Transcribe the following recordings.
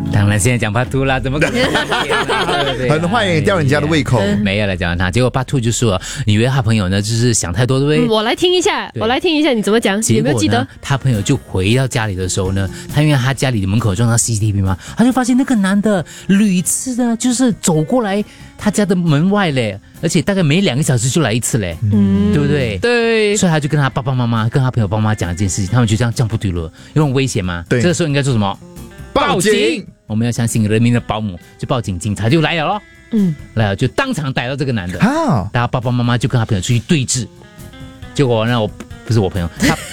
当然现在讲Part 2啦，怎么可能？ 很坏，吊人家的胃口。 没有了，讲完他，结果Part 2就说，以为他朋友呢就是想太多，对不对？ 我来听一下，你怎么讲？有没有记得？ 他朋友就回到家里的时候呢，他因为他家里的门口装到 CCTV 嘛，他就发现那个男的屡次呢就是走过来他家的门外嘞，而且大概每2个小时就来一次嘞，对不对？ 对， 所以他就跟他爸爸妈妈、跟他朋友爸妈讲一件事情，他们就这样不对了，因为很危险嘛。 对， 这个时候应该做什么？ 报警！ 我们要相信人民的保姆，就报警，警察就来了咯。来了就当场逮到这个男的，然后爸爸妈妈就跟他朋友出去对峙，结果呢，不是我朋友，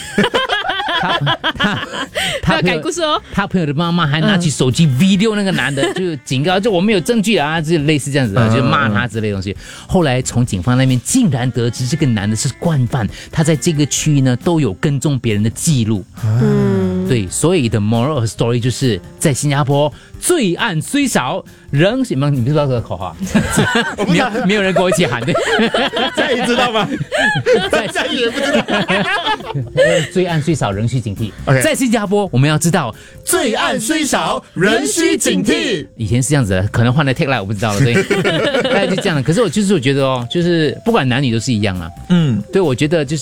他改故事哦。 他朋友的妈妈还拿起手机 video 那个男的，就警告，就我们有证据啊，就类似这样子的，就骂他之类的东西。后来从警方那边竟然得知，这个男的是惯犯，他在这个区域呢都有跟踪别人的记录。对，所以的 moral of story 就是在新加坡，罪案虽少，人什么？你不知道这个口号？没有人跟我一起喊的。 嘉怡知道吗？嘉怡也不知道。 罪案虽少，仍需警惕。 Okay. 在新加坡，我们要知道， 罪案虽少，仍需警惕。 以前是这样子的，可能换了 tagline 我不知道了，对，大概就这样的。可是我觉得哦，就是不管男女都是一样啊。对，我觉得就是。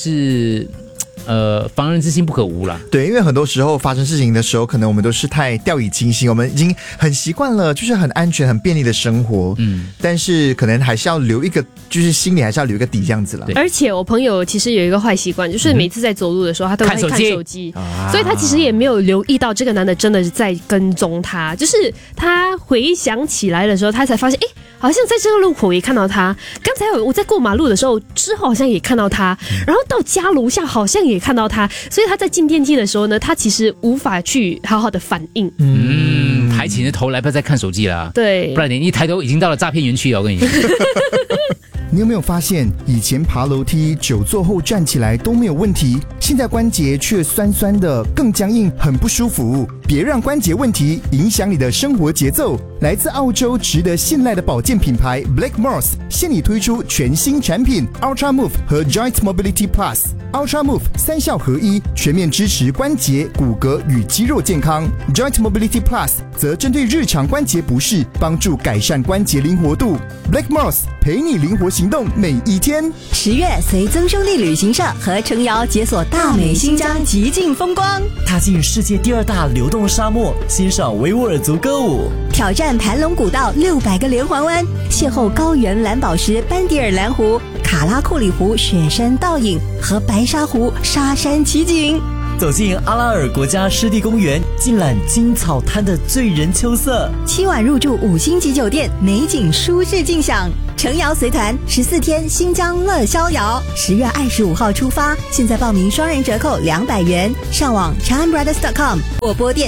防人之心不可无啦。 对，因为很多时候发生事情的时候，可能我们都是太掉以轻心，我们已经很习惯了，就是很安全、很便利的生活。但是可能还是要留一个，就是心里还是要留一个底这样子啦。 而且我朋友其实有一个坏习惯，就是每次在走路的时候，他都会看手机，所以他其实也没有留意到这个男的真的是在跟踪他。就是他回想起来的时候，他才发现，好像在这个路口也看到他。刚才我在过马路的时候，之后好像也看到他，然后到家楼下好像也看到他，所以他在进电梯的时候呢，他其实无法去好好的反应。 抬起你的头来，不要再看手机了。 对， 不然你一抬头已经到了诈骗园区了。我跟你讲。 你有没有发现，以前爬楼梯久坐后站起来都没有问题，现在关节却酸酸的，更僵硬，很不舒服。别让关节问题影响你的生活节奏。来自澳洲值得信赖的保健品牌 Blackmores 现已推出全新产品 Ultra Move 和 Joint Mobility Plus。Ultra Move 3效合一，全面支持关节、骨骼与肌肉健康。Joint Mobility Plus 则针对日常关节不适，帮助改善关节灵活度。Blackmores 陪你灵活行动每一天。 10月随曾兄弟旅行社和程瑶解锁大美新疆极尽风光， 踏进世界第2大流动沙漠，欣赏维吾尔族歌舞， 挑战盘龙古道600个连环弯，邂逅高原蓝宝石班迪尔蓝湖、卡拉库里湖雪山倒影和白沙湖沙山奇景， 走进阿拉尔国家湿地公园，尽览金草滩的醉人秋色。 7晚入住5星级酒店，美景舒适尽享。程瑶随团14天新疆乐逍遥，10月25号出发，现在报名双人折扣200元，上网 ChanBrothers.com 或拨电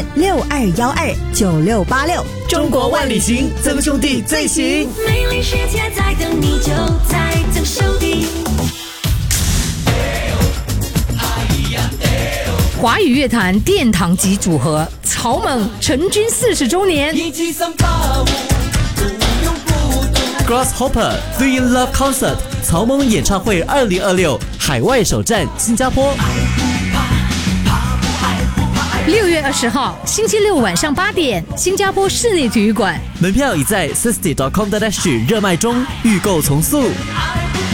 62129686。 中国万里行，曾兄弟最行。 美丽世界在等你，就在曾兄弟。 华语乐坛殿堂级组合草蜢成军40周年。 Grasshopper Three in Love Concert 草蜢演唱会2026海外首站新加坡。 6月20号星期六晚上8点，新加坡室内体育馆。 门票已在 60.com.sg 热卖中，预购从速。